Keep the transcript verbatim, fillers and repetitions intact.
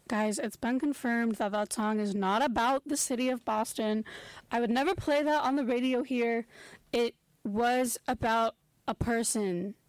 Guys, it's been confirmed that that song is not about the city of Boston. I would never play that on the radio here. It was about a person